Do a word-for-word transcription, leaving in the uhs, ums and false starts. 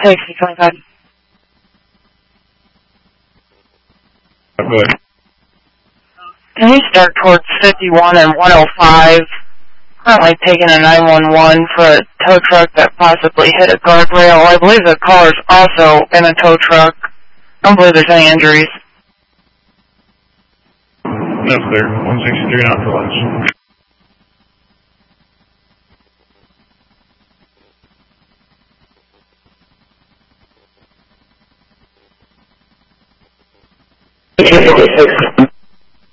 sixty, twenty-five. Go ahead. Can you start towards fifty-one and one oh five? Currently taking a nine one one for a tow truck that possibly hit a guardrail. I believe the caller's also in a tow truck. I don't believe there's any injuries. No, clear. one sixty-three and out for lunch. Six,